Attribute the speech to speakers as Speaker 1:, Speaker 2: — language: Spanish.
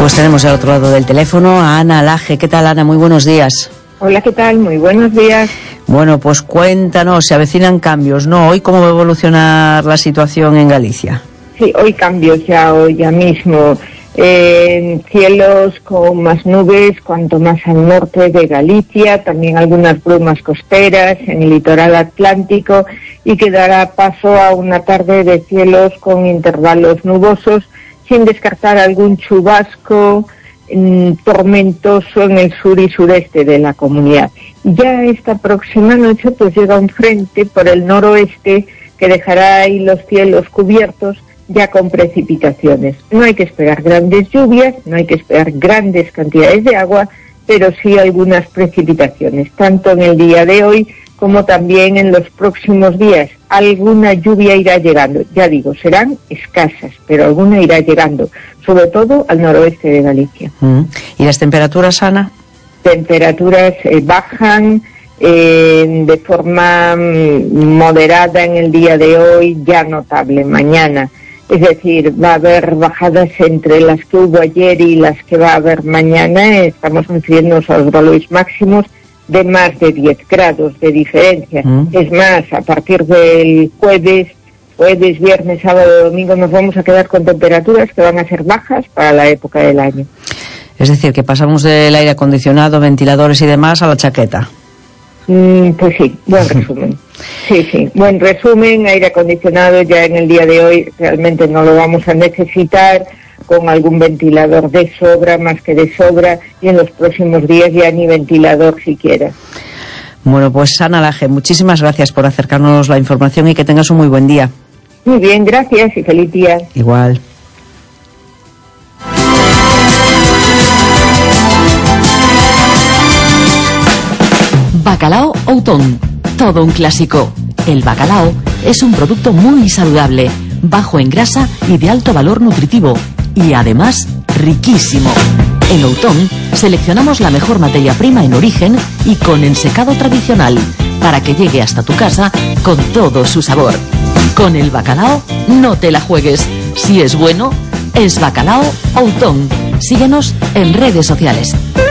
Speaker 1: Pues tenemos al otro lado del teléfono a Ana Laje. ¿Qué tal, Ana? Muy buenos días.
Speaker 2: Hola, ¿qué tal? Muy buenos días.
Speaker 1: Bueno, pues cuéntanos, se avecinan cambios, ¿no? Hoy, ¿cómo va a evolucionar la situación en Galicia?
Speaker 2: Sí, hoy cambios hoy ya mismo. Cielos con más nubes, cuanto más al norte de Galicia, también algunas brumas costeras en el litoral atlántico, y que dará paso a una tarde de cielos con intervalos nubosos, sin descartar algún chubasco tormentoso en el sur y sureste de la comunidad. Ya esta próxima noche pues llega un frente por el noroeste que dejará ahí los cielos cubiertos, ya con precipitaciones. No hay que esperar grandes lluvias, no hay que esperar grandes cantidades de agua, pero sí algunas precipitaciones, tanto en el día de hoy como también en los próximos días. Alguna lluvia irá llegando, ya digo, serán escasas, pero alguna irá llegando, sobre todo al noroeste de Galicia.
Speaker 1: ¿Y las temperaturas, Ana?
Speaker 2: Temperaturas bajan de forma moderada en el día de hoy, ya notable mañana. Es decir, va a haber bajadas entre las que hubo ayer y las que va a haber mañana. Estamos refiriéndonos a los valores máximos de más de 10 grados de diferencia. Es más, a partir del jueves, viernes, sábado, domingo, nos vamos a quedar con temperaturas que van a ser bajas para la época del año.
Speaker 1: Es decir, que pasamos del aire acondicionado, ventiladores y demás a la chaqueta.
Speaker 2: Pues sí, buen resumen. Sí, buen resumen. Aire acondicionado ya en el día de hoy realmente no lo vamos a necesitar, con algún ventilador de sobra, más que de sobra, y en los próximos días ya ni ventilador siquiera.
Speaker 1: Bueno, pues Ana Laje, muchísimas gracias por acercarnos la información y que tengas un muy buen día.
Speaker 2: Muy bien, gracias y feliz día.
Speaker 1: Igual.
Speaker 3: Bacalao Outón, todo un clásico. El bacalao es un producto muy saludable, bajo en grasa y de alto valor nutritivo, y además riquísimo. En Outón seleccionamos la mejor materia prima en origen y con ensecado tradicional, para que llegue hasta tu casa con todo su sabor. Con el bacalao no te la juegues. Si es bueno, es Bacalao Outón. Síguenos en redes sociales.